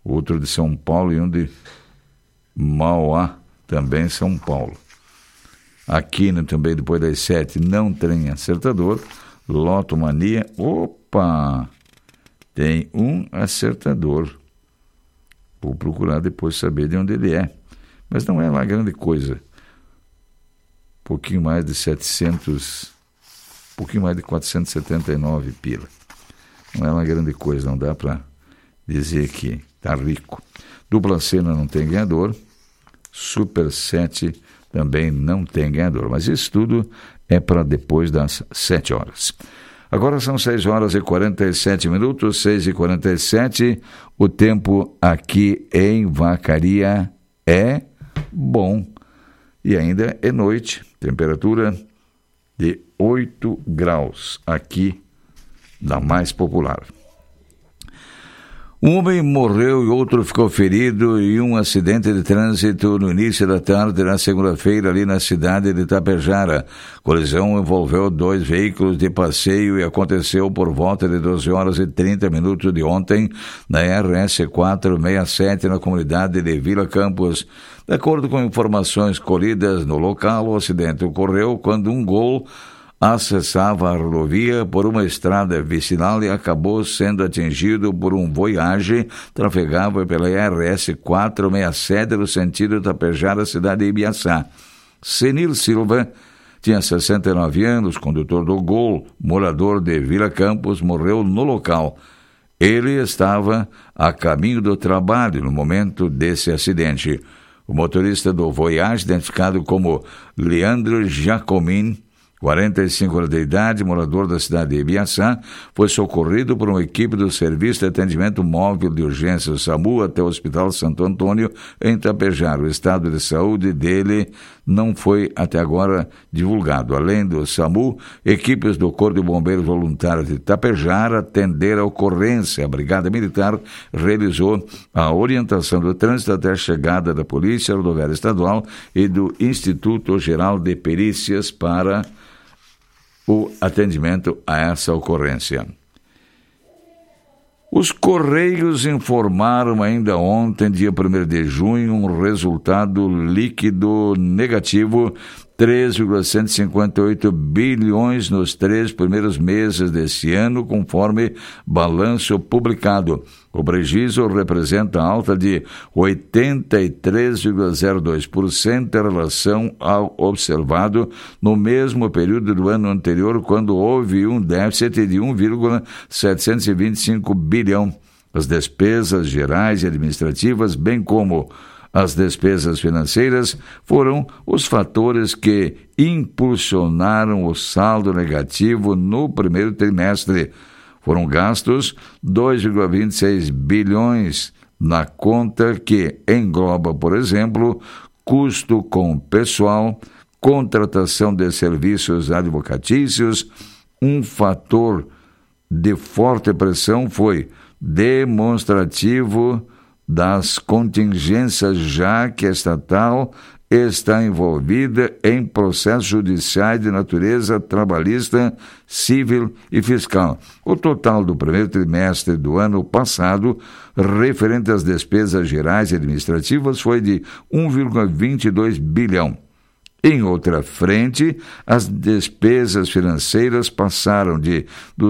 outro de São Paulo e um de Mauá, também São Paulo. Aqui também, depois das 7, não tem acertador. Lotomania, opa! Tem um acertador. Vou procurar depois saber de onde ele é. Mas não é lá grande coisa. Pouquinho mais de 479 pila. Não é uma grande coisa, não dá para dizer que tá rico. Dupla cena não tem ganhador. Super 7 também não tem ganhador. Mas isso tudo é para depois das 7 horas. Agora são 6 horas e 47 minutos, 6h47. O tempo aqui em Vacaria é bom. E ainda é noite. Temperatura de 8 graus aqui na mais popular. Um homem morreu e outro ficou ferido em um acidente de trânsito no início da tarde na segunda-feira ali na cidade de Itapejara. Colisão envolveu 2 veículos de passeio e aconteceu por volta de 12 horas e 30 minutos de ontem na RS 467 na comunidade de Vila Campos. De acordo com informações colhidas no local, o acidente ocorreu quando um Gol acessava a rodovia por uma estrada vicinal e acabou sendo atingido por um Voyage trafegava pela RS 467 no sentido Itapejara, cidade de Ibiaçá. Senil Silva tinha 69 anos, condutor do Gol, morador de Vila Campos, morreu no local. Ele estava a caminho do trabalho no momento desse acidente. O motorista do Voyage, identificado como Leandro Jacomin, 45 anos de idade, morador da cidade de Ibiaçá, foi socorrido por uma equipe do Serviço de Atendimento Móvel de Urgência SAMU até o Hospital Santo Antônio, em Itapejara. O estado de saúde dele não foi até agora divulgado. Além do SAMU, equipes do Corpo de Bombeiros Voluntários de Itapejara atenderam a ocorrência. A Brigada Militar realizou a orientação do trânsito até a chegada da Polícia Rodoviária Estadual e do Instituto Geral de Perícias para o atendimento a essa ocorrência. Os Correios informaram ainda ontem, dia 1º de junho, um resultado líquido negativo, 3,158 bilhões nos 3 primeiros meses desse ano, conforme balanço publicado. O prejuízo representa alta de 83,02% em relação ao observado no mesmo período do ano anterior, quando houve um déficit de 1,725 bilhão. As despesas gerais e administrativas, bem como as despesas financeiras, foram os fatores que impulsionaram o saldo negativo no primeiro trimestre. Foram gastos 2,26 bilhões na conta que engloba, por exemplo, custo com pessoal, contratação de serviços advocatícios. Um fator de forte pressão foi demonstrativo das contingências, já que a estatal está envolvida em processos judiciais de natureza trabalhista, civil e fiscal. O total do primeiro trimestre do ano passado, referente às despesas gerais e administrativas, foi de 1,22 bilhão. Em outra frente, as despesas financeiras passaram de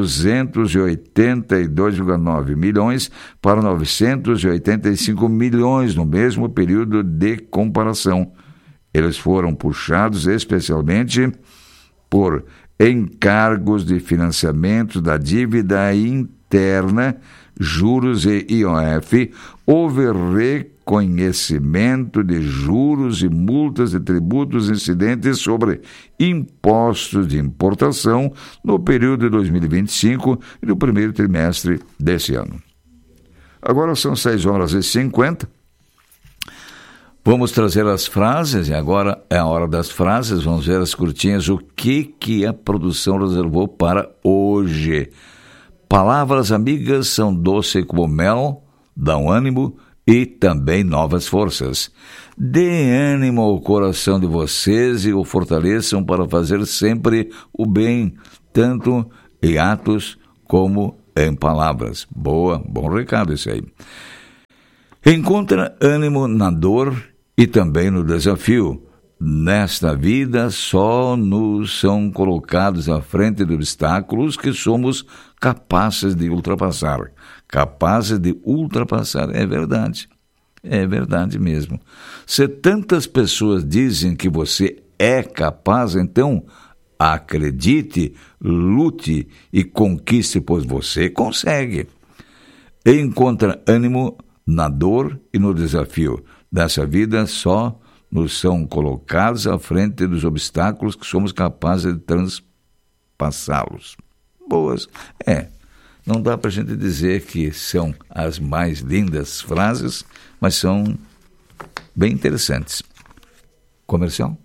282,9 milhões para 985 milhões no mesmo período de comparação. Eles foram puxados especialmente por encargos de financiamento da dívida interna, juros e IOF, houve reconhecimento de juros e multas de tributos incidentes sobre impostos de importação no período de 2025 e no primeiro trimestre desse ano. Agora são 6h50. Vamos trazer as frases, e agora é a hora das frases. Vamos ver as curtinhas, o que a produção reservou para hoje. Palavras amigas são doce como mel, dão ânimo e também novas forças. Dê ânimo ao coração de vocês e o fortaleçam para fazer sempre o bem, tanto em atos como em palavras. Bom recado isso aí. Encontra ânimo na dor e também no desafio. Nesta vida só nos são colocados à frente de obstáculos que somos capazes de ultrapassar. Capazes de ultrapassar, é verdade mesmo. Se tantas pessoas dizem que você é capaz, então acredite, lute e conquiste, pois você consegue. Encontra ânimo na dor e no desafio. Dessa vida só nos são colocados à frente dos obstáculos que somos capazes de transpassá-los. Boas. Não dá para a gente dizer que são as mais lindas frases, mas são bem interessantes. Comercial?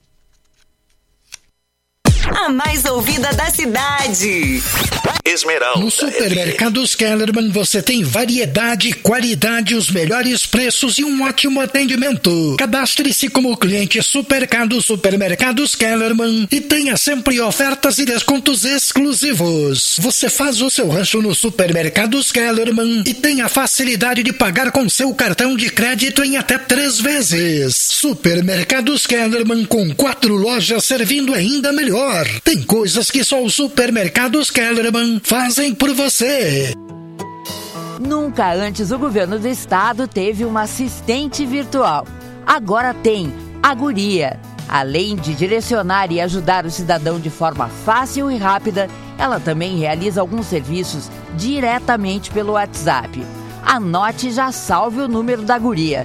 A mais ouvida da cidade. Esmeralda. No Supermercados Kellerman você tem variedade, qualidade, os melhores preços e um ótimo atendimento. Cadastre-se como cliente Supermercados Kellerman e tenha sempre ofertas e descontos exclusivos. Você faz o seu rancho no Supermercados Kellerman e tem a facilidade de pagar com seu cartão de crédito em até 3 vezes. Supermercados Kellerman, com 4 lojas servindo ainda melhor. Tem coisas que só os Supermercados Kellerman fazem por você. Nunca antes o governo do estado teve uma assistente virtual. Agora tem a Guria. Além de direcionar e ajudar o cidadão de forma fácil e rápida, ela também realiza alguns serviços diretamente pelo WhatsApp. Anote e já salve o número da Guria: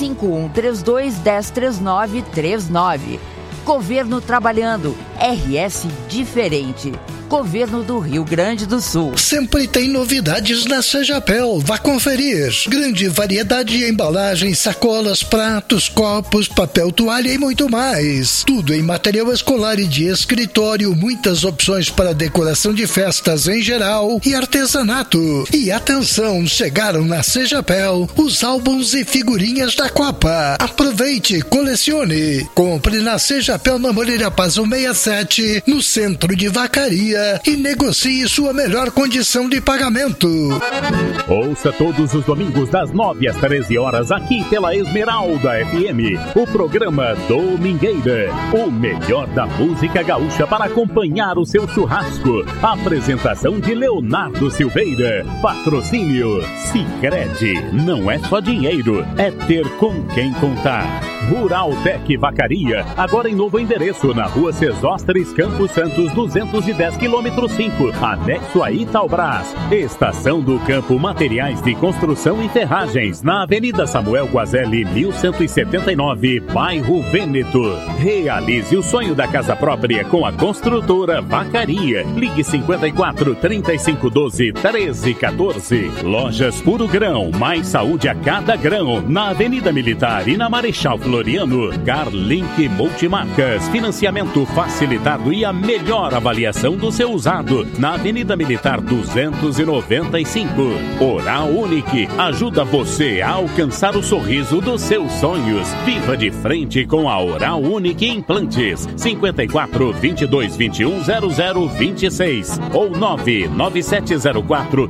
5132-103939. Governo trabalhando, RS diferente. Governo do Rio Grande do Sul. Sempre tem novidades na Sejapel. Vá conferir. Grande variedade de embalagens, sacolas, pratos, copos, papel toalha e muito mais. Tudo em material escolar e de escritório. Muitas opções para decoração de festas em geral e artesanato. E atenção, chegaram na Sejapel os álbuns e figurinhas da Copa. Aproveite, colecione. Compre na Sejapel, na Moreira Paz 167, no centro de Vacaria, e negocie sua melhor condição de pagamento. Ouça todos os domingos das 9 às 13 horas aqui pela Esmeralda FM, o programa Domingueira, o melhor da música gaúcha para acompanhar o seu churrasco. Apresentação de Leonardo Silveira. Patrocínio Sicredi. Não é só dinheiro, é ter com quem contar. Rural Tec Vacaria, agora em novo endereço, na Rua Cesósteres Campos Santos 210 km 5, anexo a Italbras. Estação do Campo, materiais de construção e ferragens, na Avenida Samuel Guazelli 1179, bairro Vêneto. Realize o sonho da casa própria com a construtora Vacaria. Ligue 54 3512 1314. Lojas Puro Grão, mais saúde a cada grão, na Avenida Militar e na Marechal Floriano. Carlink Multimarcas, financiamento facilitado e a melhor avaliação do seu usado, na Avenida Militar 295. Oral Unique ajuda você a alcançar o sorriso dos seus sonhos. Viva de frente com a Oral Unique Implantes. 54 22 21 00 26 ou 99704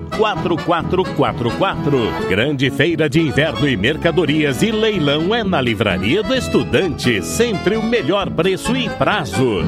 4444. Grande feira de inverno e mercadorias e leilão é na Livraria do Estudante. Sempre o melhor preço e prazo.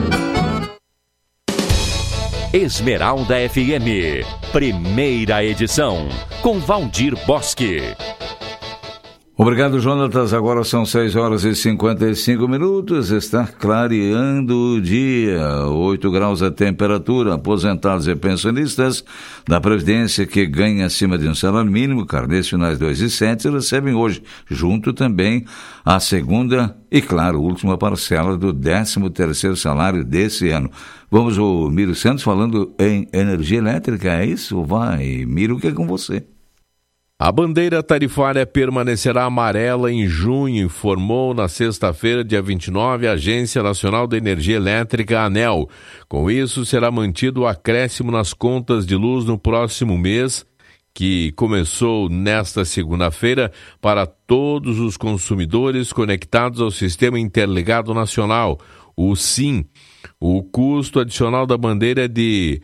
Esmeralda FM, primeira edição, com Valdir Bosque. Obrigado, Jonatas. Agora são 6 horas e 55 minutos. Está clareando o dia. 8 graus a temperatura. Aposentados e pensionistas da Previdência que ganham acima de um salário mínimo, carnês finais 2 e 7, recebem hoje, junto também, a segunda e, claro, última parcela do 13º salário desse ano. Vamos ao Miro Santos falando em energia elétrica. É isso? Vai, Miro, o que é com você? A bandeira tarifária permanecerá amarela em junho, informou na sexta-feira, dia 29, a Agência Nacional de Energia Elétrica, ANEEL. Com isso, será mantido o acréscimo nas contas de luz no próximo mês, que começou nesta segunda-feira, para todos os consumidores conectados ao Sistema Interligado Nacional, o SIM. O custo adicional da bandeira é de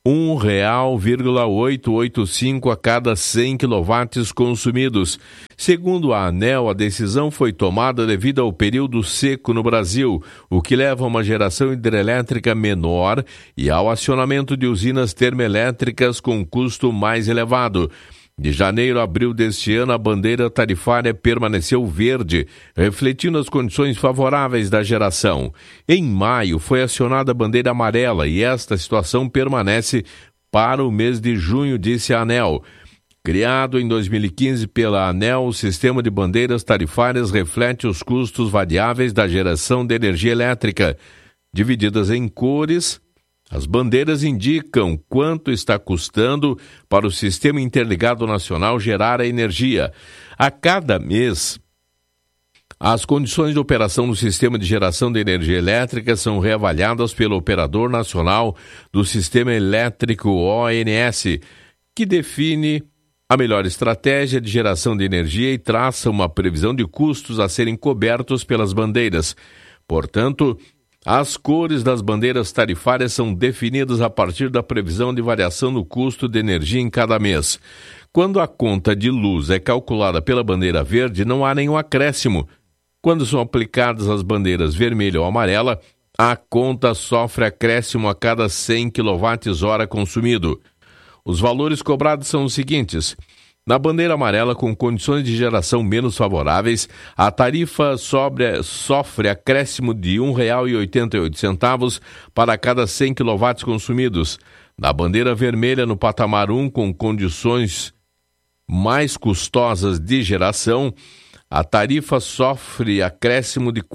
R$1,885 a cada 100 kW consumidos. Segundo a ANEEL, a decisão foi tomada devido ao período seco no Brasil, o que leva a uma geração hidrelétrica menor e ao acionamento de usinas termoelétricas com custo mais elevado. De janeiro a abril deste ano, a bandeira tarifária permaneceu verde, refletindo as condições favoráveis da geração. Em maio, foi acionada a bandeira amarela e esta situação permanece para o mês de junho, disse a ANEEL. Criado em 2015 pela ANEEL, o sistema de bandeiras tarifárias reflete os custos variáveis da geração de energia elétrica. Divididas em cores, as bandeiras indicam quanto está custando para o Sistema Interligado Nacional gerar a energia. A cada mês, as condições de operação do Sistema de Geração de Energia Elétrica são reavaliadas pelo Operador Nacional do Sistema Elétrico, ONS, que define a melhor estratégia de geração de energia e traça uma previsão de custos a serem cobertos pelas bandeiras. Portanto, as cores das bandeiras tarifárias são definidas a partir da previsão de variação no custo de energia em cada mês. Quando a conta de luz é calculada pela bandeira verde, não há nenhum acréscimo. Quando são aplicadas as bandeiras vermelha ou amarela, a conta sofre acréscimo a cada 100 kWh consumido. Os valores cobrados são os seguintes. Na bandeira amarela, com condições de geração menos favoráveis, a tarifa sofre acréscimo de R$ 1,88 para cada 100 kW consumidos. Na bandeira vermelha, no patamar 1, com condições mais custosas de geração, a tarifa sofre acréscimo de R$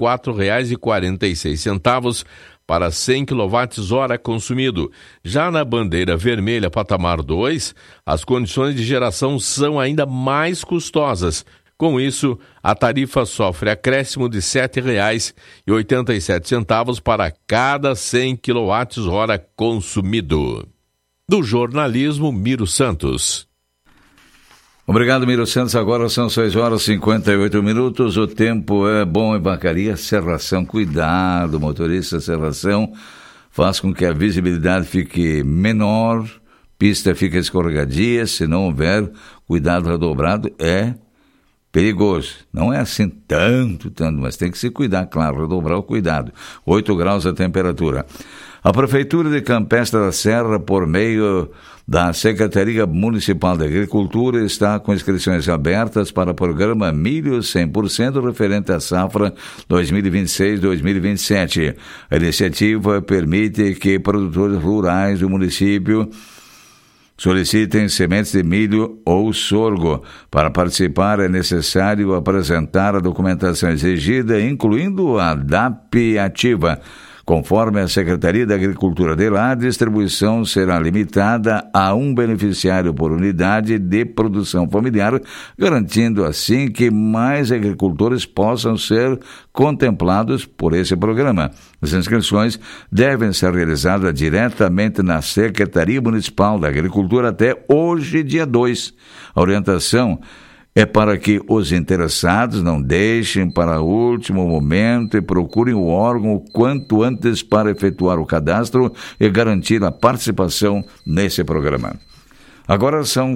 4,46 para 100 kWh consumido. Já na bandeira vermelha, patamar 2, as condições de geração são ainda mais custosas. Com isso, a tarifa sofre acréscimo de R$ 7,87 para cada 100 kWh consumido. Do jornalismo, Miro Santos. Obrigado, Miro Santos. Agora são 6h58. O tempo é bom em Vacaria. Serração, cuidado, motorista. Serração faz com que a visibilidade fique menor, pista fica escorregadia. Se não houver cuidado redobrado, é perigoso. Não é assim tanto, mas tem que se cuidar, claro, redobrar o cuidado. 8 graus a temperatura. A Prefeitura de Campestre da Serra, por meio da Secretaria Municipal da Agricultura, está com inscrições abertas para o programa Milho 100% referente à safra 2026-2027. A iniciativa permite que produtores rurais do município solicitem sementes de milho ou sorgo. Para participar é necessário apresentar a documentação exigida, incluindo a DAP ativa. Conforme a Secretaria da Agricultura de lá, a distribuição será limitada a um beneficiário por unidade de produção familiar, garantindo assim que mais agricultores possam ser contemplados por esse programa. As inscrições devem ser realizadas diretamente na Secretaria Municipal da Agricultura até hoje, dia 2. A orientação é para que os interessados não deixem para o último momento e procurem o órgão o quanto antes para efetuar o cadastro e garantir a participação nesse programa. Agora são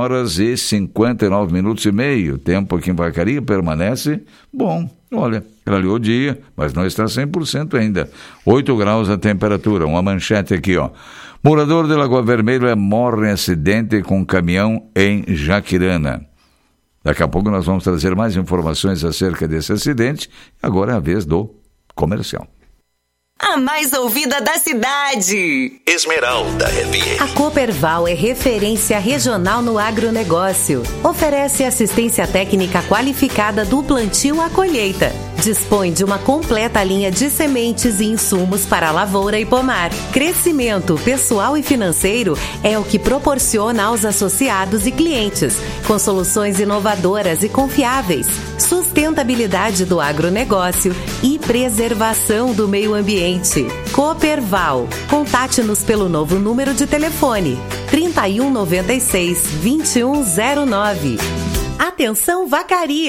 6h59. O tempo aqui em Vacaria permanece bom. Olha, clareou o dia, mas não está 100% ainda. 8 graus a temperatura. Uma manchete aqui, ó. Morador de Lagoa Vermelha morre em acidente com caminhão em Jaquirana. Daqui a pouco nós vamos trazer mais informações acerca desse acidente. Agora é a vez do comercial. A mais ouvida da cidade. Esmeralda FM. A Cooperval é referência regional no agronegócio. Oferece assistência técnica qualificada do plantio à colheita. Dispõe de uma completa linha de sementes e insumos para a lavoura e pomar. Crescimento pessoal e financeiro é o que proporciona aos associados e clientes, com soluções inovadoras e confiáveis, sustentabilidade do agronegócio e preservação do meio ambiente. Cooperval. Contate-nos pelo novo número de telefone 3196-2109. Atenção Vacaria!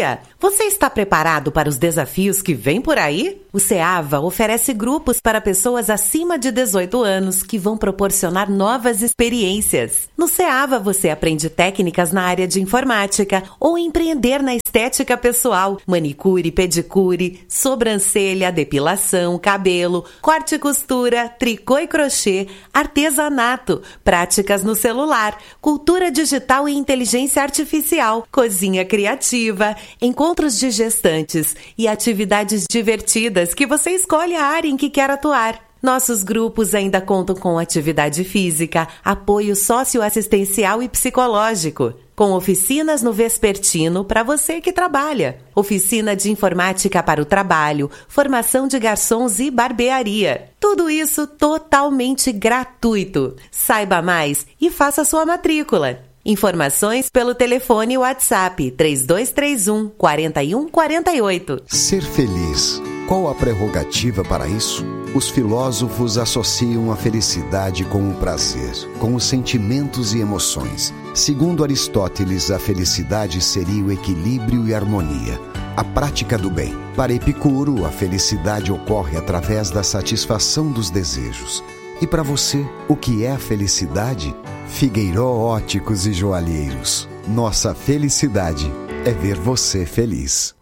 Você está preparado para os desafios que vêm por aí? O CEAVA oferece grupos para pessoas acima de 18 anos que vão proporcionar novas experiências. No CEAVA você aprende técnicas na área de informática ou empreender na estética pessoal, manicure, pedicure, sobrancelha, depilação, cabelo, corte e costura, tricô e crochê, artesanato, práticas no celular, cultura digital e inteligência artificial, cozinha criativa, encontros de gestantes e atividades divertidas que você escolhe a área em que quer atuar. Nossos grupos ainda contam com atividade física, apoio socioassistencial e psicológico, com oficinas no vespertino para você que trabalha, oficina de informática para o trabalho, formação de garçons e barbearia. Tudo isso totalmente gratuito. Saiba mais e faça sua matrícula. Informações pelo telefone WhatsApp 3231 4148. Ser feliz. Qual a prerrogativa para isso? Os filósofos associam a felicidade com o prazer, com os sentimentos e emoções. Segundo Aristóteles, a felicidade seria o equilíbrio e harmonia, a prática do bem. Para Epicuro, a felicidade ocorre através da satisfação dos desejos. E para você, o que é a felicidade? Figueiró Óticos e Joalheiros. Nossa felicidade é ver você feliz.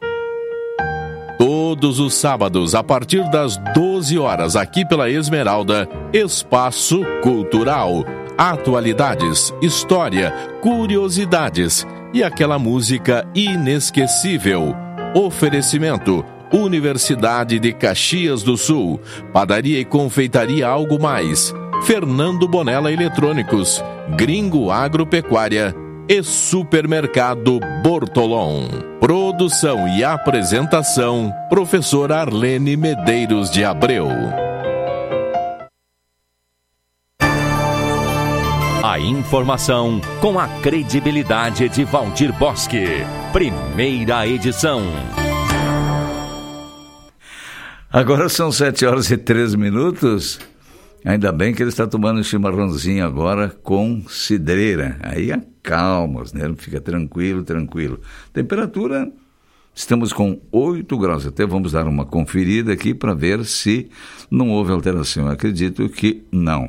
Todos os sábados, a partir das 12 horas, aqui pela Esmeralda, Espaço Cultural. Atualidades, história, curiosidades e aquela música inesquecível. Oferecimento: Universidade de Caxias do Sul, Padaria e Confeitaria Algo Mais, Fernando Bonella Eletrônicos, Gringo Agropecuária e Supermercado Bortolom. Produção e apresentação: Professor Arlene Medeiros de Abreu. A informação com a credibilidade de Valdir Bosque. Primeira edição. Agora são 7h03. Ainda bem que ele está tomando um chimarrãozinho agora com cidreira. Aí acalma, né? Fica tranquilo. Temperatura, estamos com 8 graus. Até vamos dar uma conferida aqui para ver se não houve alteração. Eu acredito que não.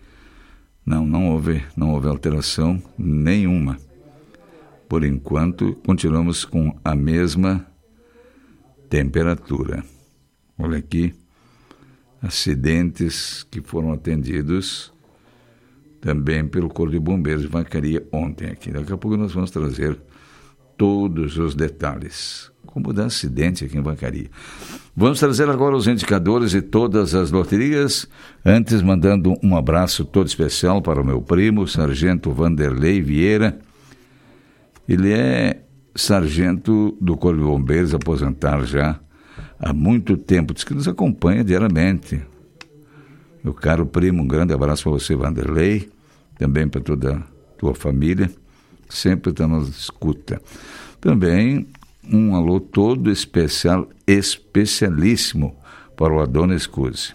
Não houve alteração nenhuma. Por enquanto, continuamos com a mesma temperatura. Olha aqui, acidentes que foram atendidos também pelo Corpo de Bombeiros de Vacaria ontem aqui. Daqui a pouco nós vamos trazer todos os detalhes, como dá acidente aqui em Vacaria. Vamos trazer agora os indicadores de todas as loterias, antes mandando um abraço todo especial para o meu primo, Sargento Vanderlei Vieira. Ele é sargento do Corpo de Bombeiros, aposentado já há muito tempo, diz que nos acompanha diariamente. Meu caro primo, um grande abraço para você, Vanderlei, também para toda a tua família, sempre está nos escuta. Também um alô todo especial, especialíssimo para o Adonis Cusi.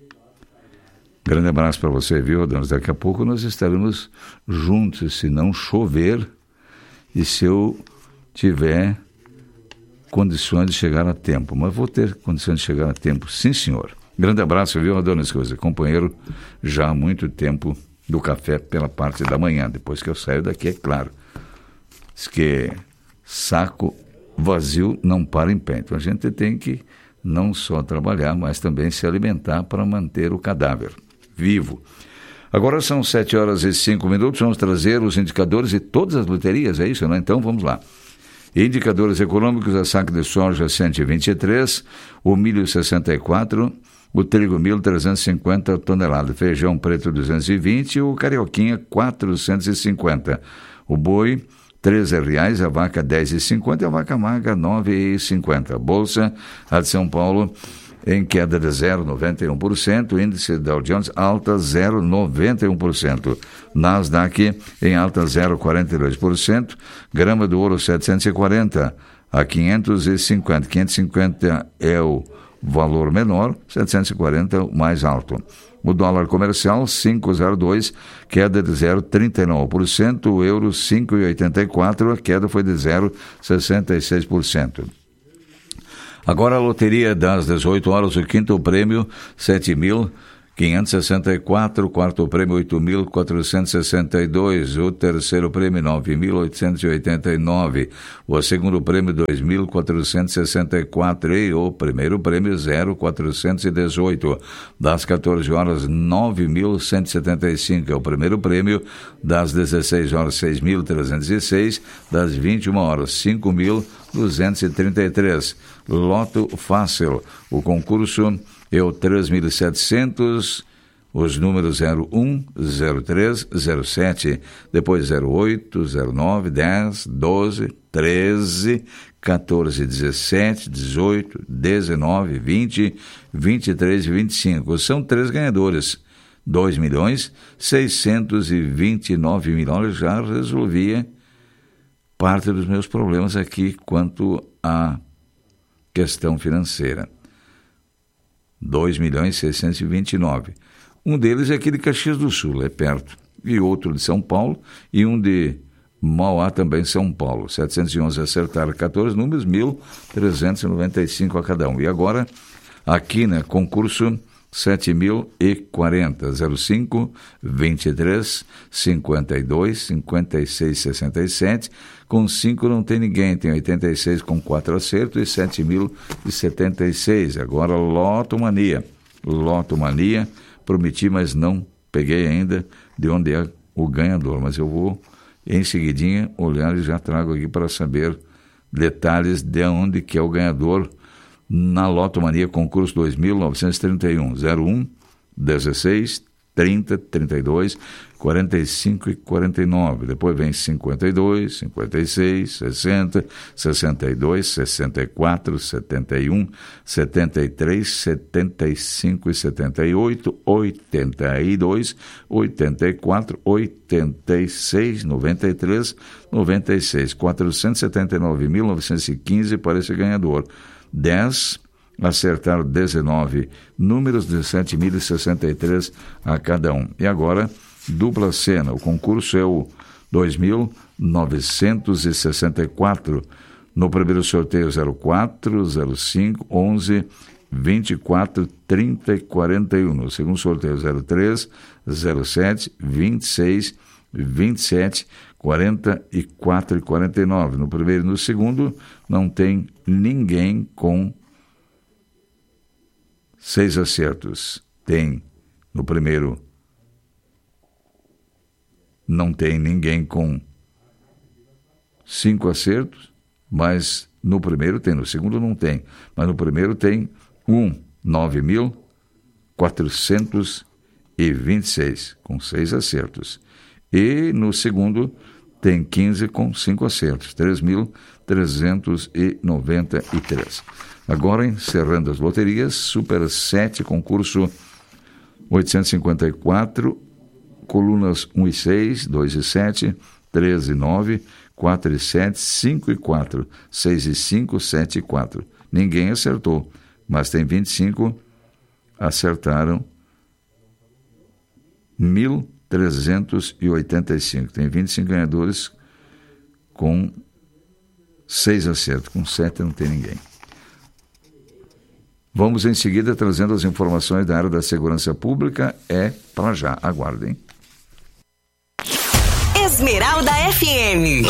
Grande abraço para você, viu, Adonis? Daqui a pouco nós estaremos juntos, se não chover e se eu tiver condições de chegar a tempo. Mas vou ter condições de chegar a tempo, sim, senhor. Grande abraço, viu, Adonis Cusi? Companheiro já há muito tempo do café pela parte da manhã. Depois que eu saio daqui, é claro. Diz que saco vazio não para em pé. Então a gente tem que não só trabalhar, mas também se alimentar para manter o cadáver vivo. Agora são 7h05. Vamos trazer os indicadores de todas as loterias, é isso, né? Então vamos lá. Indicadores econômicos: a saca de soja 123, o milho 64, o trigo 1.350 toneladas, feijão preto 220, o carioquinha 450, o boi R$13, a vaca R$10,50 e a vaca magra R$9,50. Bolsa, a de São Paulo em queda de 0,91%, índice Dow Jones alta 0,91%, Nasdaq em alta 0,42%, grama do ouro 740 a 550 é o valor menor, 740 o mais alto. O dólar comercial 5,02, queda de 0,39%. O euro 5,84, a queda foi de 0,66%. Agora a loteria das 18 horas, o quinto prêmio 7.564, o quarto prêmio 8.462, o terceiro prêmio 9.889, o segundo prêmio 2.464 e o primeiro prêmio 0.418. Das 14 horas 9.175 é o primeiro prêmio, das 16 horas 6.306, das 21 horas 5.233. Loto Fácil, o concurso é o 3.700, os números 01, 03, 07, depois 08, 09, 10, 12, 13, 14, 17, 18, 19, 20, 23 e 25. São 3 ganhadores. 2.629.000. Olha, já resolvia parte dos meus problemas aqui quanto à questão financeira. 2.629.000. Um deles é aqui de Caxias do Sul, é perto, e outro de São Paulo, e um de Mauá, também São Paulo. 711 acertaram 14 números, 1.395 a cada um. E agora, aqui, né, concurso 7.040, 05, 23, 52, 56, 67, com 5 não tem ninguém, tem 86 com 4 acertos e 7.076. Agora Lotomania, prometi, mas não peguei ainda de onde é o ganhador, mas eu vou em seguidinha olhar e já trago aqui para saber detalhes de onde que é o ganhador na Lotomania, concurso 2.931, 01, 16, 30, 32, 45 e 49. Depois vem 52, 56, 60, 62, 64, 71, 73, 75 e 78, 82, 84, 86, 93, 96. 479.915 para esse ganhador. 10, acertaram 19 números de 7.063 a cada um. E agora, dupla cena. O concurso é o 2.964. No primeiro sorteio 04, 05, 11, 24, 30 e 41. No segundo sorteio 03, 07, 26, 27, 44 e 49. No primeiro e no segundo não tem ninguém com 6 acertos. Tem no primeiro, não tem ninguém com 5 acertos, mas no primeiro tem, no segundo não tem, mas no primeiro tem 9.426 com 6 acertos. E no segundo tem 15 com 5 acertos, 3.393. Agora, encerrando as loterias, Super 7, concurso 854, colunas 1 e 6, 2 e 7, 3 e 9, 4 e 7, 5 e 4, 6 e 5, 7 e 4. Ninguém acertou, mas tem 25, acertaram 1.385. Tem 25 ganhadores com 6 acertos, com 7 não tem ninguém. Vamos em seguida trazendo as informações da área da segurança pública. É para já, aguardem. Esmeralda FM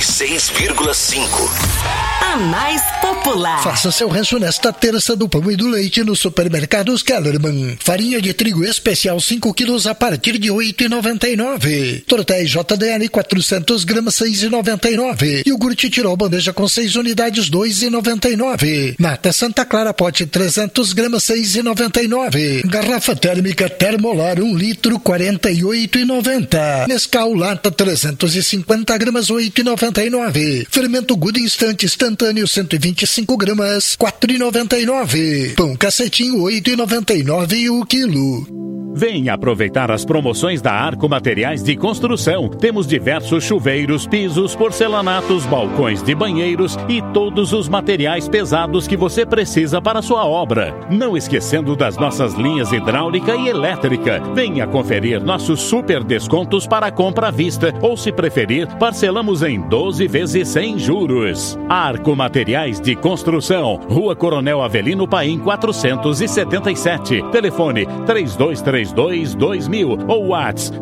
96,5. A mais popular. Faça seu rancho nesta terça do pão e do leite nos supermercados Kellerman. Farinha de trigo especial 5 quilos a partir de R$ 8,99. Tortéis JDL 400 gramas 6,99. Iogurte Tirol bandeja com 6 unidades 2,99. Nata Santa Clara pote 300 gramas 6,99. Garrafa térmica Termolar 1 litro 48,90. Nescau lata 350 gramas 8,99. Fermento Good Instante instantâneo 125 gramas 4,99. Pão cacetinho 8,99 o quilo. Venha aproveitar as promoções da Arco Materiais de Construção. Temos diversos chuveiros, pisos, porcelanatos, balcões de banheiros e todos os materiais pesados que você precisa para a sua obra. Não esquecendo das nossas linhas hidráulica e elétrica. Venha conferir nossos super descontos para compra à vista ou, se preferir, parcelamos em 12 vezes sem juros. Arco Materiais de Construção, Rua Coronel Avelino Paim 477. Telefone 3232-2000 ou WhatsApp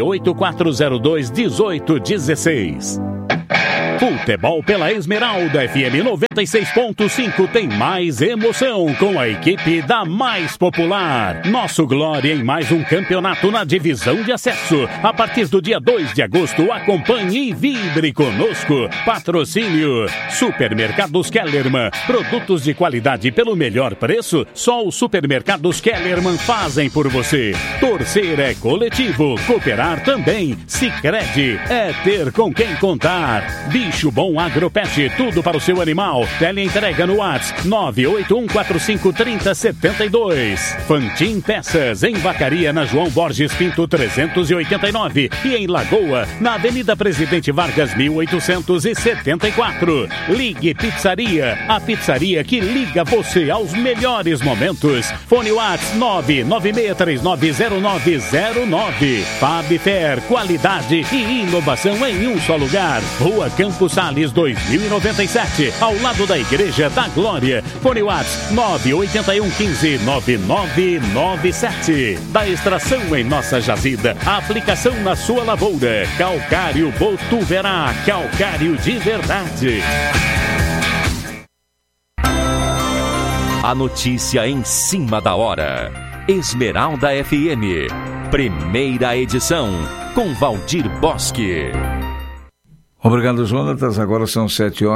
98402-1816. Futebol pela Esmeralda FM 96.5 tem mais emoção com a equipe da mais popular. Nosso Glória em mais um campeonato na divisão de acesso. A partir do dia 2 de agosto, acompanhe e vibre conosco. Patrocínio Supermercados Kellerman. Produtos de qualidade pelo melhor preço, só os Supermercados Kellerman fazem por você. Torcer é coletivo, cooperar também. Sicredi é ter com quem contar. Bicho Bom Agropet, tudo para o seu animal. Teleentrega no WhatsApp 981453072. Fantin Peças, em Vacaria, na João Borges Pinto 389 e em Lagoa, na Avenida Presidente Vargas 1874. Ligue Pizzaria, a pizzaria que liga você aos melhores momentos. Fone WhatsApp 996390909. Fabfer, qualidade e inovação em um só lugar. Rua Campos Sales 2097, ao lado da Igreja da Glória. Fone WhatsApp 981159997. Da extração em nossa jazida, a aplicação na sua lavoura. Calcário Botuverá, calcário de verdade. A notícia em cima da hora. Esmeralda FM, primeira edição, com Valdir Bosque. Obrigado, Jonatas. Agora são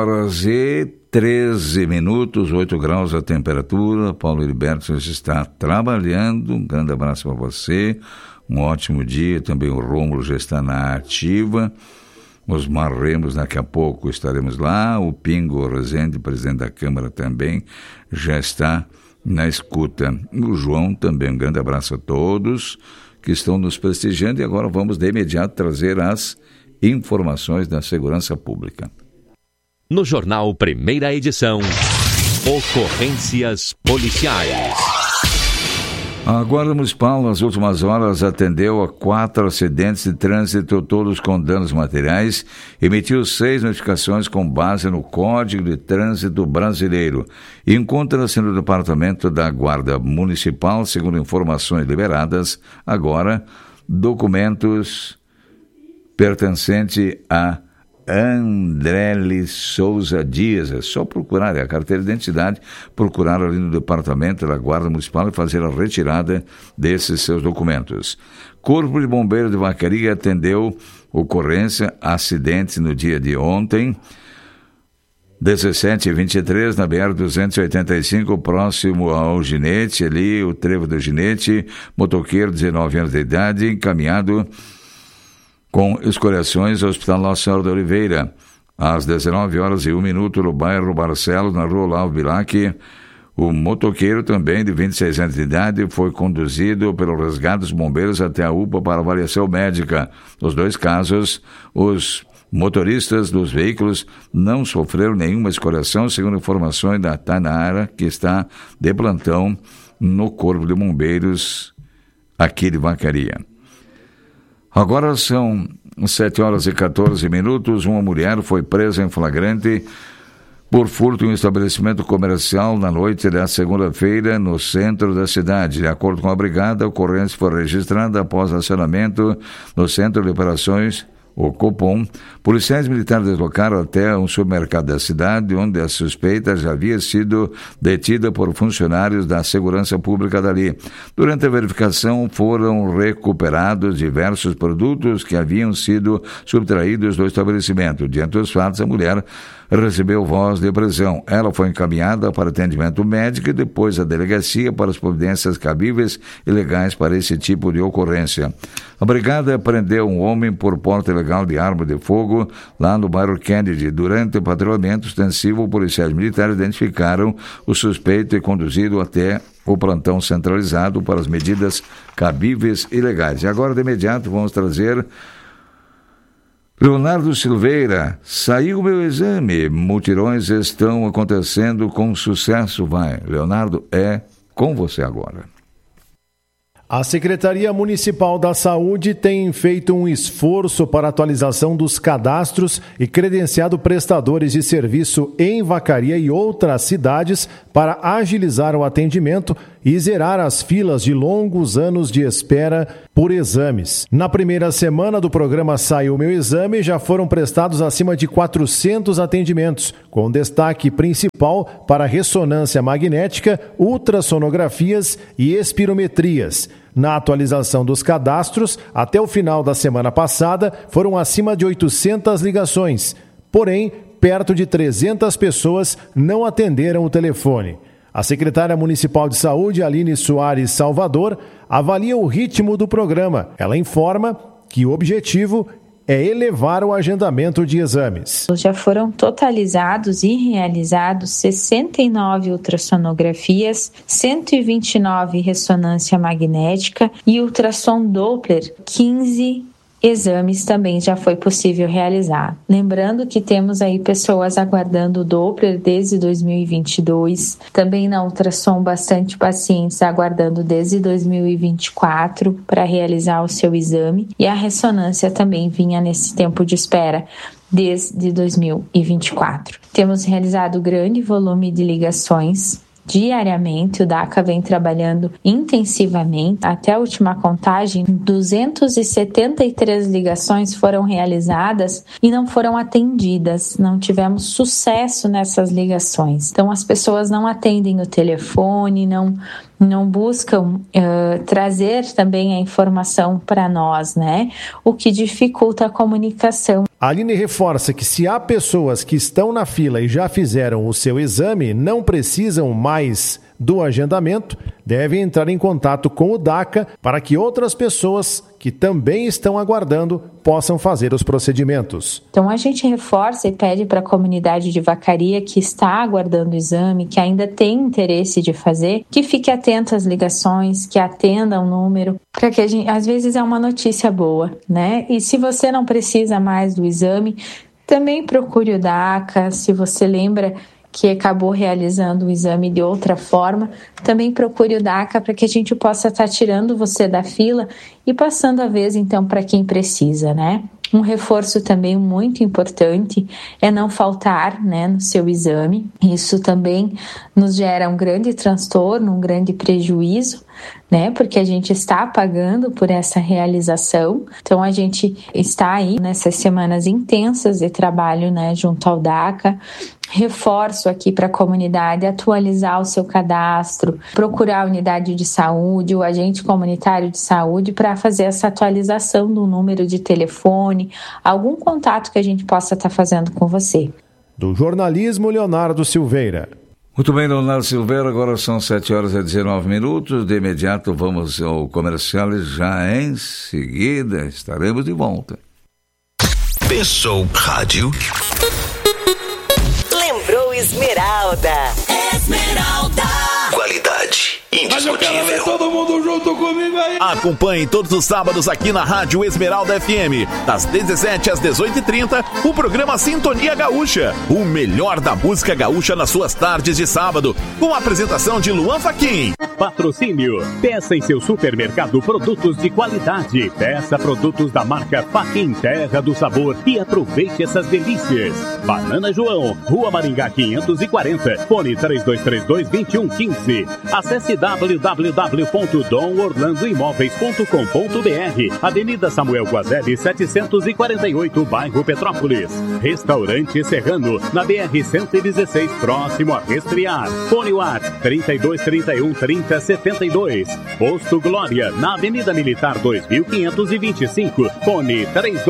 7h13, 8 graus a temperatura. Paulo Heriberto está trabalhando. Um grande abraço para você. Um ótimo dia. Também o Rômulo já está na ativa. Os Marremos, daqui a pouco estaremos lá. O Pingo Rezende, presidente da Câmara, também já está na escuta. O João também. Um grande abraço a todos que estão nos prestigiando. E agora vamos de imediato trazer as informações da segurança pública. No Jornal Primeira Edição, ocorrências policiais. A Guarda Municipal, nas últimas horas, atendeu a 4 acidentes de trânsito, todos com danos materiais, emitiu 6 notificações com base no Código de Trânsito Brasileiro. Encontra-se no Departamento da Guarda Municipal, segundo informações liberadas, agora, documentos pertencente a Andrele Souza Dias. É só procurar, é a carteira de identidade, procurar ali no Departamento da Guarda Municipal e fazer a retirada desses seus documentos. Corpo de Bombeiro de Vacaria atendeu ocorrência, acidente no dia de ontem, 17h23, na BR-285, próximo ao Ginete, ali o trevo do Ginete, motoqueiro, 19 anos de idade, encaminhado com escoriações ao Hospital Nossa Senhora da Oliveira. Às 19h01, no bairro Barcelos, na rua Olavo Bilac, o motoqueiro, também de 26 anos de idade, foi conduzido pelo resgate dos bombeiros até a UPA para avaliação médica. Nos dois casos, os motoristas dos veículos não sofreram nenhuma escoriação, segundo informações da Tanara, que está de plantão no Corpo de Bombeiros aqui de Vacaria. Agora são 7h14. Uma mulher foi presa em flagrante por furto em um estabelecimento comercial na noite da segunda-feira no centro da cidade. De acordo com a brigada, a ocorrência foi registrada após acionamento no Centro de Operações, o Copom. Policiais militares deslocaram até um supermercado da cidade, onde a suspeita já havia sido detida por funcionários da segurança pública dali. Durante a verificação, foram recuperados diversos produtos que haviam sido subtraídos do estabelecimento. Diante dos fatos, a mulher recebeu voz de prisão. Ela foi encaminhada para atendimento médico e depois à delegacia para as providências cabíveis e legais para esse tipo de ocorrência. A brigada prendeu um homem por porte ilegal de arma de fogo lá no bairro Kennedy. Durante o patrulhamento extensivo, policiais militares identificaram o suspeito e conduzido até o plantão centralizado para as medidas cabíveis e legais. E agora, de imediato, vamos trazer Leonardo Silveira. Saiu o meu exame. Mutirões estão acontecendo com sucesso. Vai, Leonardo, é com você agora. A Secretaria Municipal da Saúde tem feito um esforço para a atualização dos cadastros e credenciado prestadores de serviço em Vacaria e outras cidades para agilizar o atendimento e zerar as filas de longos anos de espera por exames. Na primeira semana do programa Saiu Meu Exame, já foram prestados acima de 400 atendimentos, com destaque principal para ressonância magnética, ultrassonografias e espirometrias. Na atualização dos cadastros, até o final da semana passada, foram acima de 800 ligações. Porém, perto de 300 pessoas não atenderam o telefone. A secretária municipal de saúde, Aline Soares Salvador, avalia o ritmo do programa. Ela informa que o objetivo é elevar o agendamento de exames. Já foram totalizados e realizados 69 ultrassonografias, 129 ressonância magnética e ultrassom Doppler, 15 exames também já foi possível realizar. Lembrando que temos aí pessoas aguardando o Doppler desde 2022, também na ultrassom bastante pacientes aguardando desde 2024 para realizar o seu exame, e a ressonância também vinha nesse tempo de espera desde 2024. Temos realizado grande volume de ligações diariamente. O DACA vem trabalhando intensivamente. Até a última contagem, 273 ligações foram realizadas e não foram atendidas. Não tivemos sucesso nessas ligações. Então, as pessoas não atendem o telefone, não buscam trazer também a informação para nós, né? O que dificulta a comunicação. A Aline reforça que se há pessoas que estão na fila e já fizeram o seu exame, não precisam mais do agendamento, devem entrar em contato com o DACA para que outras pessoas que também estão aguardando possam fazer os procedimentos. Então a gente reforça e pede para a comunidade de Vacaria que está aguardando o exame, que ainda tem interesse de fazer, que fique atento às ligações, que atenda o número, para que às vezes é uma notícia boa, né? E se você não precisa mais do exame, também procure o DACA. Se você lembra que acabou realizando o exame de outra forma, também procure o DACA para que a gente possa estar tirando você da fila e passando a vez, então, para quem precisa, né? Um reforço também muito importante é não faltar, né, no seu exame. Isso também nos gera um grande transtorno, um grande prejuízo, né, porque a gente está pagando por essa realização. Então, a gente está aí nessas semanas intensas de trabalho, né, junto ao DACA. Reforço aqui para a comunidade atualizar o seu cadastro, procurar a unidade de saúde, o agente comunitário de saúde para fazer essa atualização do número de telefone, algum contato que a gente possa estar fazendo com você. Do jornalismo, Leonardo Silveira. Muito bem, Leonardo Silveira, agora são 7h19. De imediato vamos ao comercial e já em seguida estaremos de volta. Pensou rádio? Lembrou Esmeralda. Esmeralda. Qualidade indiscutível. Mas eu quero ver todo mundo junto comigo aí. Acompanhe todos os sábados aqui na Rádio Esmeralda FM, das 17 às 18h30, o programa Sintonia Gaúcha, o melhor da música gaúcha nas suas tardes de sábado, com a apresentação de Luan Fachin. Patrocínio. Peça em seu supermercado produtos de qualidade. Peça produtos da marca Fachin, Terra do Sabor, e aproveite essas delícias. Banana João, Rua Maringá 540, fone 3232-2115. Acesse www.domorlandoimóveis.com.br, Avenida Samuel Guazelli 748, bairro Petrópolis. Restaurante Serrano, na BR-116, próximo a Resfriar. Fone WhatsApp 3231-3072. Posto Glória, na Avenida Militar 2525, fone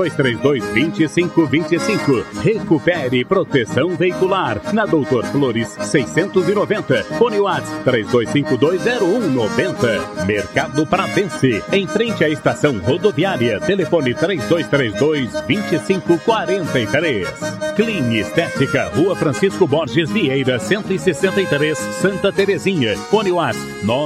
3232-2525. Recupere proteção veicular, na Doutor Flores 690, fone WhatsApp 32520190. Mercado Pradense. Pense, em frente à estação rodoviária. Telefone 3232-2543. Clean Estética, Rua Francisco Borges Vieira, 163, Santa Terezinha. Fone WhatsApp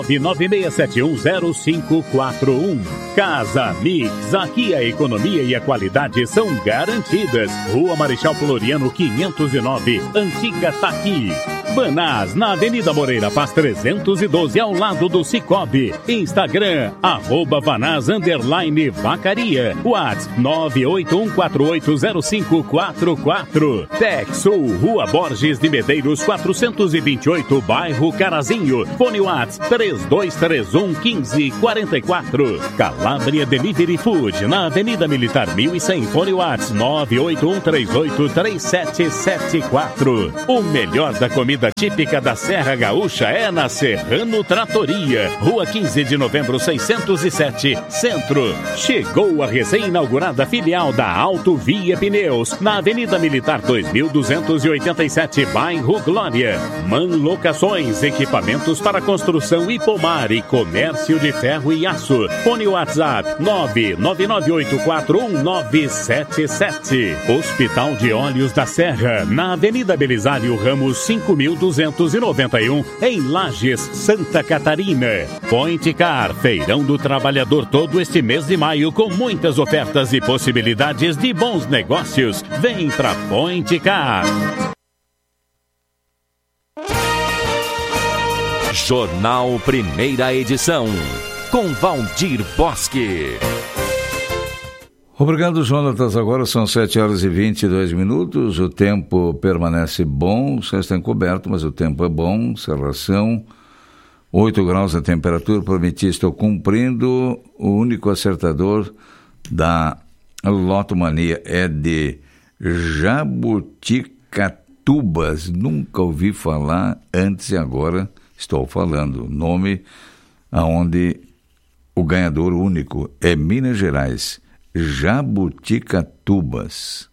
996710541. Casa Mix, aqui a economia e a qualidade são garantidas. Rua Marechal Floriano 509, Antiga Taqui. Banás, na Avenida Moreira Paz 312, ao lado do Cicobi. Instagram, @Vanaz_Vacaria. WhatsApp 981480544. Texul, Rua Borges de Medeiros 428, bairro Carazinho. Fone WhatsApp 3231-1544. Calabria Delivery Food, na Avenida Militar 1100. Fone WhatsApp 981383774. O melhor da comida típica da Serra Gaúcha é na Serrano Tratoria, Rua 15 de Novembro 607, Centro. Chegou a recém-inaugurada filial da Auto Via Pneus, na Avenida Militar 2287, bairro Glória. Man Locações, equipamentos para construção e pomar e comércio de ferro e aço. Fone WhatsApp 999841977. Hospital de Olhos da Serra, na Avenida Belisário Ramos 5291, em Lages, Santa Catarina. Point Car, Feirão do Trabalhador todo este mês de maio, com muitas ofertas e possibilidades de bons negócios. Vem pra Point Car. Jornal Primeira Edição, com Valdir Bosque. Obrigado, Jonatas. Agora são 7h22. O tempo permanece bom. O céu está encoberto, mas o tempo é bom. Cerração, 8 graus a temperatura. Prometi, estou cumprindo. O único acertador da Lotomania é de Jabuticatubas. Nunca ouvi falar antes e agora estou falando. Nome aonde o ganhador único é Minas Gerais. Jabuticatubas.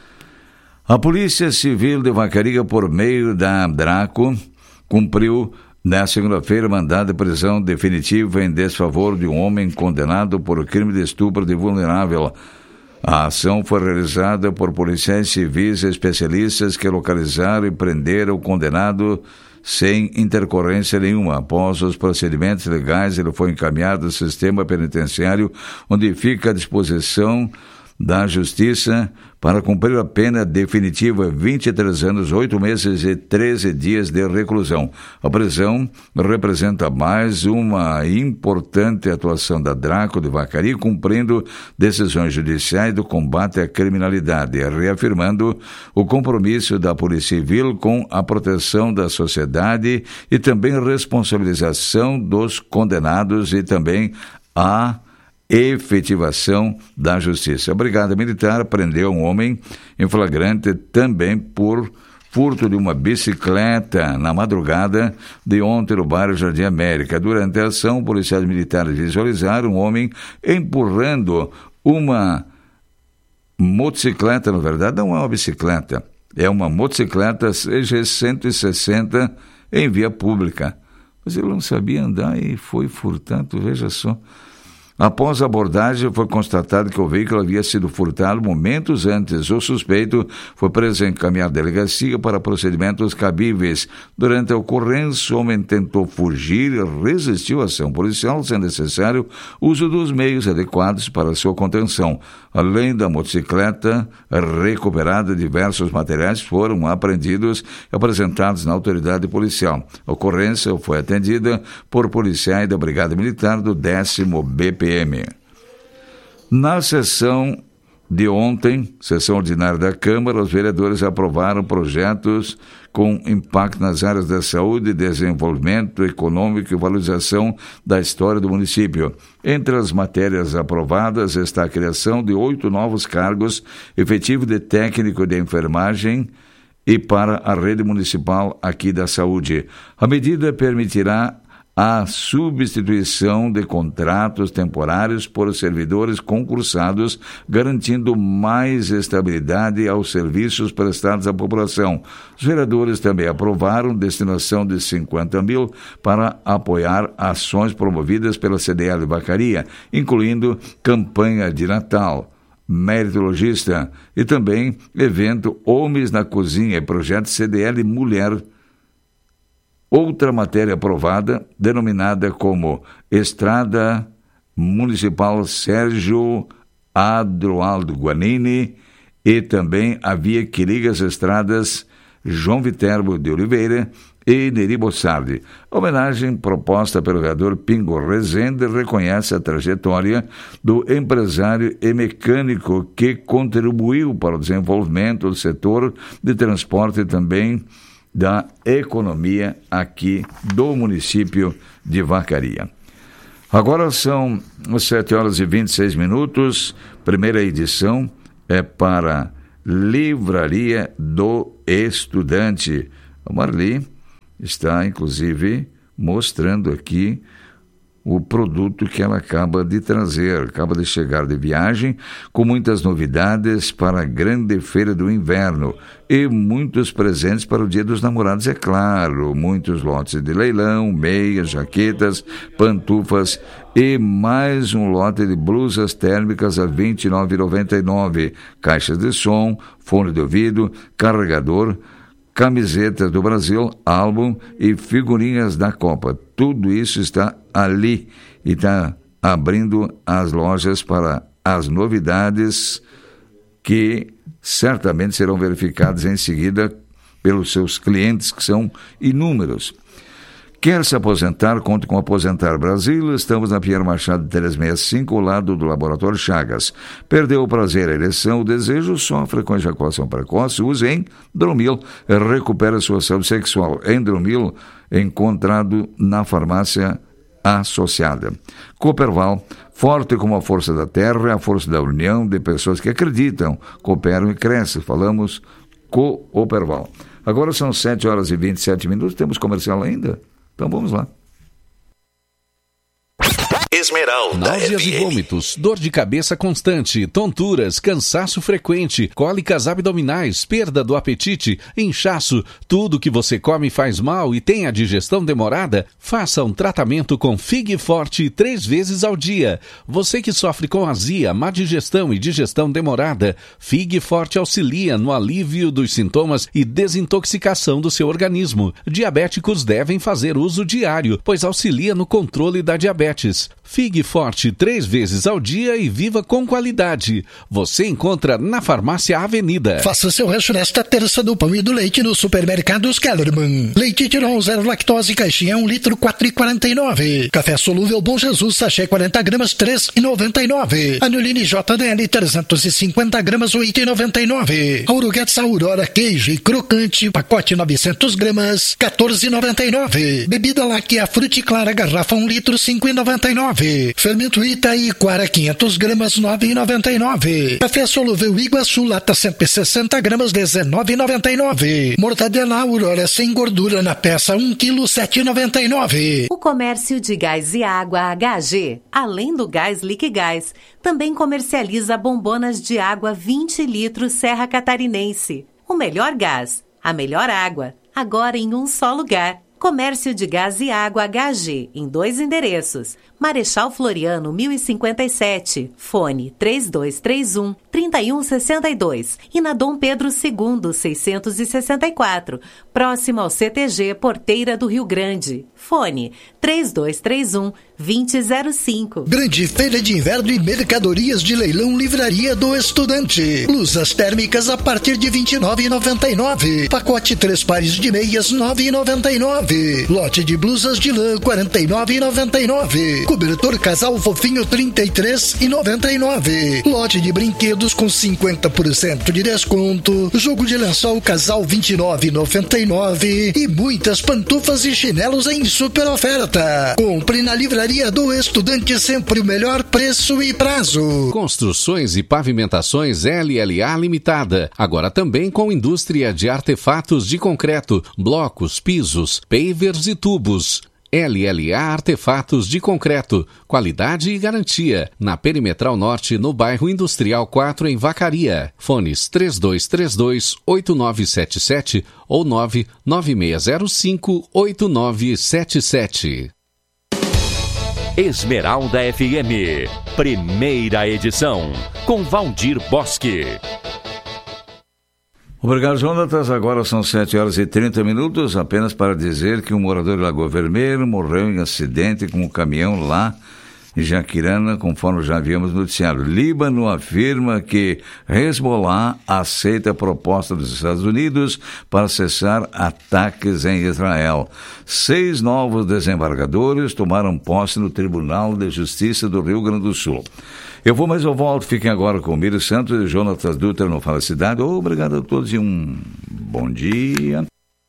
A Polícia Civil de Vacaria, por meio da Draco, cumpriu na segunda-feira mandado de prisão definitiva em desfavor de um homem condenado por crime de estupro de vulnerável. A ação foi realizada por policiais civis especialistas que localizaram e prenderam o condenado sem intercorrência nenhuma. Após os procedimentos legais, ele foi encaminhado ao sistema penitenciário, onde fica à disposição da Justiça para cumprir a pena definitiva, 23 anos, 8 meses e 13 dias de reclusão. A prisão representa mais uma importante atuação da Draco de Vacaria, cumprindo decisões judiciais do combate à criminalidade, reafirmando o compromisso da Polícia Civil com a proteção da sociedade e também responsabilização dos condenados e também a efetivação da justiça. A Brigada Militar prendeu um homem em flagrante também por furto de uma bicicleta na madrugada de ontem no bairro Jardim América. Durante a ação, policiais militares visualizaram um homem empurrando uma motocicleta. Na verdade, não é uma bicicleta, é uma motocicleta CG 160 em via pública. Mas ele não sabia andar e foi furtado, veja só. Após a abordagem, foi constatado que o veículo havia sido furtado momentos antes. O suspeito foi preso e encaminhado à delegacia para procedimentos cabíveis. Durante a ocorrência, o homem tentou fugir e resistiu à ação policial, sendo necessário o uso dos meios adequados para sua contenção. Além da motocicleta recuperada, diversos materiais foram apreendidos e apresentados na autoridade policial. A ocorrência foi atendida por policiais da Brigada Militar do 10º BPM. Na sessão de ontem, sessão ordinária da Câmara, os vereadores aprovaram projetos com impacto nas áreas da saúde, desenvolvimento econômico e valorização da história do município. Entre as matérias aprovadas está a criação de 8 novos cargos efetivo de técnico de enfermagem e para a rede municipal aqui da saúde. A medida permitirá a substituição de contratos temporários por servidores concursados, garantindo mais estabilidade aos serviços prestados à população. Os vereadores também aprovaram destinação de 50 mil para apoiar ações promovidas pela CDL Vacaria, incluindo campanha de Natal, meritologista e também evento Homens na Cozinha e projeto CDL Mulher. Outra matéria aprovada, denominada como Estrada Municipal Sérgio Adroaldo Guanini, e também a via que liga as estradas João Viterbo de Oliveira e Neri Bossardi. A homenagem proposta pelo vereador Pingo Rezende reconhece a trajetória do empresário e mecânico que contribuiu para o desenvolvimento do setor de transporte e também da economia aqui do município de Vacaria. Agora são 7h26, primeira edição é para Livraria do Estudante. A Marli está, inclusive, mostrando aqui o produto que ela acaba de trazer, acaba de chegar de viagem, com muitas novidades para a grande feira do inverno e muitos presentes para o Dia dos Namorados, é claro, muitos lotes de leilão, meias, jaquetas, pantufas e mais um lote de blusas térmicas a R$ 29,99, caixas de som, fone de ouvido, carregador, camisetas do Brasil, álbum e figurinhas da Copa. Tudo isso está ali e está abrindo as lojas para as novidades que certamente serão verificadas em seguida pelos seus clientes, que são inúmeros. Quer se aposentar? Conte com Aposentar Brasil. Estamos na Pierre Machado 365, ao lado do Laboratório Chagas. Perdeu o prazer, a ereção, o desejo, sofre com ejaculação precoce? Use Endromil. Recupera sua saúde sexual. Endromil, encontrado na farmácia associada. Cooperval, forte como a força da terra, a força da união de pessoas que acreditam, cooperam e crescem. Falamos Cooperval. Agora são 7h27. Temos comercial ainda? Então vamos lá. Esmeralda Náuseas FM. e vômitos, dor de cabeça constante, tonturas, cansaço frequente, cólicas abdominais, perda do apetite, inchaço, tudo que você come faz mal e tem a digestão demorada? Faça um tratamento com Fig Forte 3 vezes ao dia. Você que sofre com azia, má digestão e digestão demorada, Fig Forte auxilia no alívio dos sintomas e desintoxicação do seu organismo. Diabéticos devem fazer uso diário, pois auxilia no controle da diabetes. Fig Forte 3 vezes ao dia e viva com qualidade. Você encontra na Farmácia Avenida. Faça seu rancho nesta terça do pão e do leite no Supermercados Kellerman. Leite Tirol 0 lactose, caixinha 1 litro, 4,49. Café solúvel Bom Jesus, sachê 40 gramas, 3,99. Anuline JDL 350 gramas, 8,99. Auruguetes Aurora, queijo e crocante, pacote 900 gramas, 14,99. Bebida láctea Fruticlara, garrafa 1 litro, 5,99. Fermento Itaiquara 500 gramas, 9,99. Café solúvel Iguaçu, lata 160 gramas, 19,99. Mortadela Aurora sem gordura na peça 1 kg, 7,99. O comércio de gás e água HG, além do gás Liquigás, também comercializa bombonas de água 20 litros Serra Catarinense. O melhor gás, a melhor água, agora em um só lugar. Comércio de Gás e Água HG, em 2 endereços. Marechal Floriano, 1057, fone 3231-3162. E na Dom Pedro II, 664, próximo ao CTG Porteira do Rio Grande. Fone 3231-2005. Grande Feira de Inverno e Mercadorias de Leilão Livraria do Estudante. Blusas térmicas a partir de R$ 29,99. Pacote 3 pares de meias, R$ 9,99. Lote de blusas de lã, R$ 49,99. Cobertor casal fofinho, R$ 33,99. Lote de brinquedos com 50% de desconto. Jogo de lençol casal, R$ 29,99. E muitas pantufas e chinelos em super oferta. Compre na Livraria do Estudante, sempre o melhor preço e prazo. Construções e pavimentações LLA Limitada. Agora também com indústria de artefatos de concreto, blocos, pisos, pavers e tubos. LLA Artefatos de Concreto, qualidade e garantia. Na Perimetral Norte, no bairro Industrial 4, em Vacaria. Fones 3232-8977 ou 99605-8977. Esmeralda FM, primeira edição, com Valdir Bosque. Obrigado, Jonatas. Agora são 7h30, apenas para dizer que um morador de Lagoa Vermelha morreu em acidente com um caminhão lá em Jaquirana, conforme já havíamos noticiado. Líbano afirma que Hezbollah aceita a proposta dos Estados Unidos para cessar ataques em Israel. 6 novos desembargadores tomaram posse no Tribunal de Justiça do Rio Grande do Sul. Eu volto. Fiquem agora com Miro Santos e Jonatas Dutra no Fala Cidade. Obrigado a todos e um bom dia.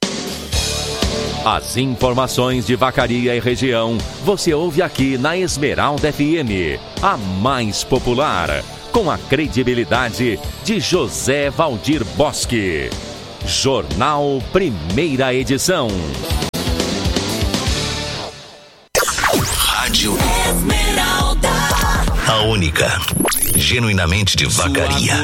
As informações de Vacaria e região você ouve aqui na Esmeralda FM, a mais popular, com a credibilidade de José Valdir Bosque. Jornal Primeira Edição. Rádio Esmeralda, a única, genuinamente de Vacaria.